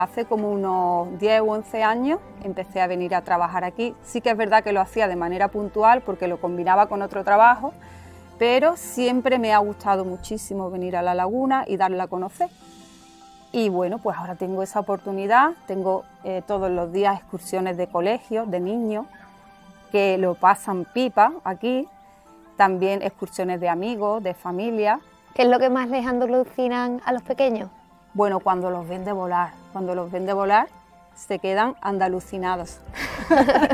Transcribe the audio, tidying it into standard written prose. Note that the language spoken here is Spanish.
Hace como unos 10 o 11 años empecé a venir a trabajar aquí. Sí que es verdad que lo hacía de manera puntual porque lo combinaba con otro trabajo, pero siempre me ha gustado muchísimo venir a la laguna y darla a conocer. Y bueno, pues ahora tengo esa oportunidad, tengo todos los días excursiones de colegios, de niños, que lo pasan pipa aquí, también excursiones de amigos, de familia. ¿Qué es lo que más les alucinan a los pequeños? Bueno, cuando los ven de volar, se quedan andalucinados.